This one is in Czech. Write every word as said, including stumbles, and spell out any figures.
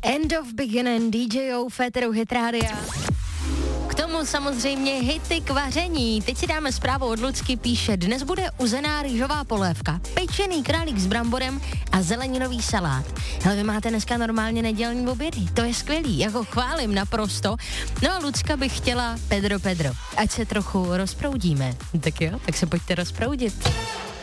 End of Beginning, D J O, Féteru Hit Rádia. K tomu samozřejmě hity k vaření. Teď si dáme zprávu od Lucky, píše, dnes bude uzená rýžová polévka, pečený králík s bramborem a zeleninový salát. Ale vy máte dneska normálně nedělní obědy, to je skvělý, jako chválím naprosto. No a Lucka by chtěla Pedro Pedro, ať se trochu rozproudíme. Tak jo, tak se pojďte rozproudit.